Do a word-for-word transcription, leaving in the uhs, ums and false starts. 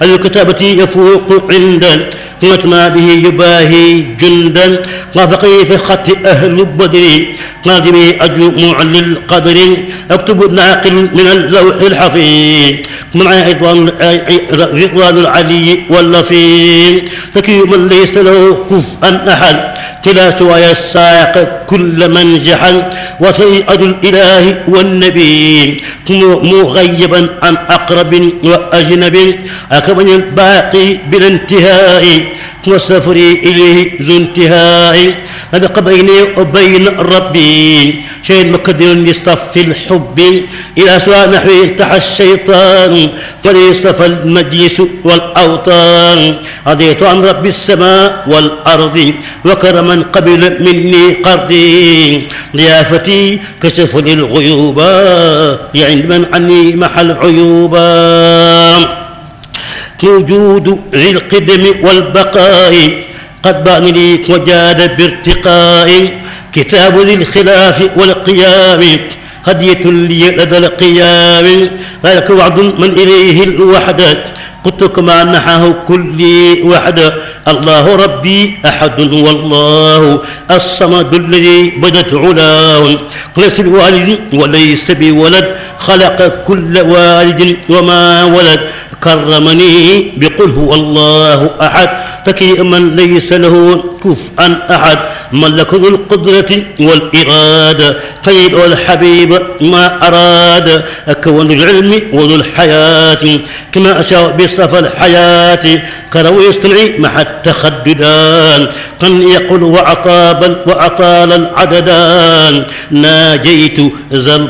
الكتابة يفوق عندا ما به يباهي جندا وافقي في خط أهل بدر قادمي أجمع للقدر اكتب ناقل من اللوح الحفيظ مع رضوان العلي واللفيظ تكي من ليس له كفءا أحد كلا سواي الساق كل من جحل وسيئد الإله والنبي مغيبا عن أقرب وأجنب أكمل الباقي بلا انتهاء والسفري إليه ذو انتهاء أبق بيني وبين ربي شيء مقدر لصف الحب إلى سواء نحو انتحى الشيطان وليصف المجلس والأوطان رضيت عن رب السماء والأرض وكرما قبل مني قرضي ضيافتي كشف للغيوبا يعني من عني محل عيوبا وجود ذي القدم والبقاء قد بان لي وجاد بارتقاء كتاب ذي الخلاف والقيام هدية لي لدى القيام ذلك وعد من إليه الوحدة قلت كما نحاه كل وحدة الله ربي أحد والله الصمد الذي بدت علاه ليس بوالد وليس بولد خلق كل والد وما ولد كرمني بقل هو الله أحد تكي من ليس له كفءا أحد ملك ذو القدرة والإرادة قيد الحبيب ما أراد كون العلم وذو الحياة كما أشاء بصف الحياة كرو يستمعي مع التخددان قن يقول وأطاب وأطال العددان ناجيت ذا